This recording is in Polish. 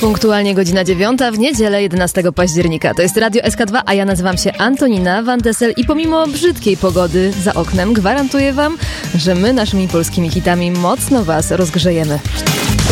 Punktualnie godzina 9 w niedzielę 11 października. To jest Radio SK2, a ja nazywam się Antonina Van Dessel i pomimo brzydkiej pogody za oknem gwarantuję wam, że my naszymi polskimi hitami mocno was rozgrzejemy.